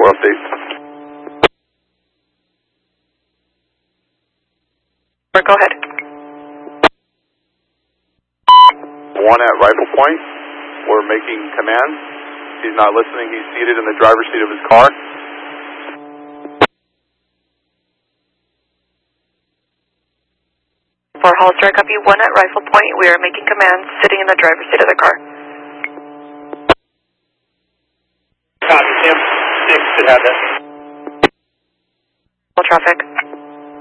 for update. Go ahead. 1 at Rifle Point. We're making commands. He's not listening. He's seated in the driver's seat of his car. For Hollister, copy 1 at Rifle Point. We are making commands sitting in the driver's seat of the car. Copy, Tim. 6 should have that. Full traffic.